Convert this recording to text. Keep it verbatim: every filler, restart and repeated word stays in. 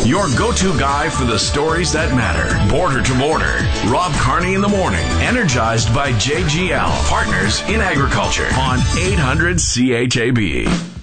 Your go-to guy for the stories that matter. Border to border. Rob Carney in the morning. Energized by J G L. Partners in Agriculture on eight hundred C H A B.